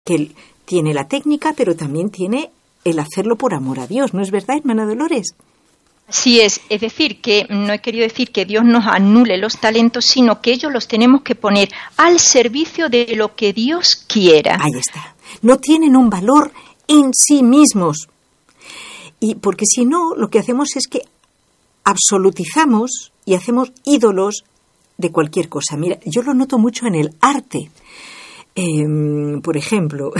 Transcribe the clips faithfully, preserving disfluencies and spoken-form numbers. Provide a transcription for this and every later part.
que él tiene la técnica, pero también tiene el hacerlo por amor a Dios. ¿No es verdad, hermana Dolores? Así es, es decir, que no he querido decir que Dios nos anule los talentos, sino que ellos los tenemos que poner al servicio de lo que Dios quiera. Ahí está. No tienen un valor en sí mismos. Y porque si no, lo que hacemos es que absolutizamos y hacemos ídolos de cualquier cosa. Mira, yo lo noto mucho en el arte. Eh, por ejemplo,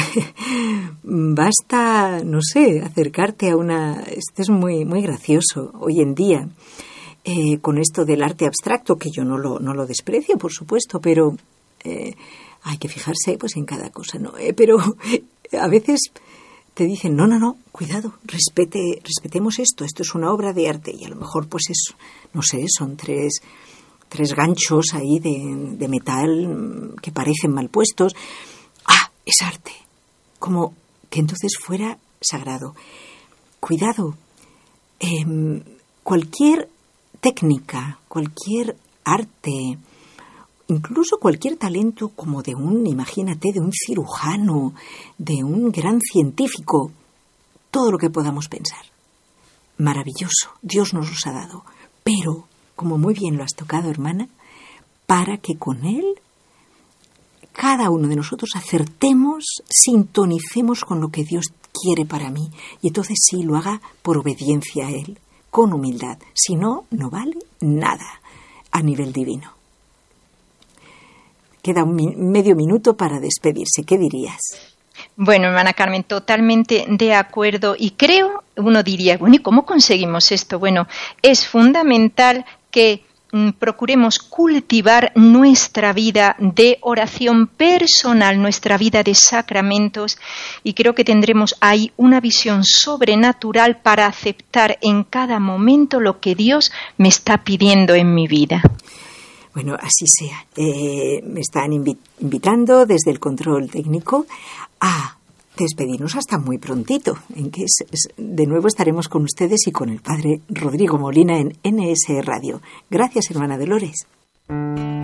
basta, no sé, acercarte a una... Esto es muy, muy gracioso hoy en día, eh, con esto del arte abstracto, que yo no lo, no lo desprecio, por supuesto, pero eh, hay que fijarse pues en cada cosa, ¿no? Eh, pero a veces te dicen, no, no, no, cuidado, respete, respetemos esto, esto es una obra de arte, y a lo mejor pues es, no sé, son tres... tres ganchos ahí de, de metal que parecen mal puestos. ¡Ah! Es arte. Como que entonces fuera sagrado. Cuidado. Eh, cualquier técnica, cualquier arte, incluso cualquier talento como de un, imagínate, de un cirujano, de un gran científico, todo lo que podamos pensar. Maravilloso. Dios nos los ha dado. Pero... como muy bien lo has tocado, hermana, para que con él cada uno de nosotros acertemos, sintonicemos con lo que Dios quiere para mí. Y entonces sí, lo haga por obediencia a él, con humildad. Si no, no vale nada a nivel divino. Queda un mi- medio minuto para despedirse. ¿Qué dirías? Bueno, hermana Carmen, totalmente de acuerdo. Y creo, uno diría, bueno, ¿y cómo conseguimos esto? Bueno, es fundamental que mm, procuremos cultivar nuestra vida de oración personal, nuestra vida de sacramentos, y creo que tendremos ahí una visión sobrenatural para aceptar en cada momento lo que Dios me está pidiendo en mi vida. Bueno, así sea. Eh, me están invi- invitando desde el control técnico a despedirnos hasta muy prontito, en que es, es, de nuevo estaremos con ustedes y con el padre Rodrigo Molina en N S Radio. Gracias, hermana Dolores.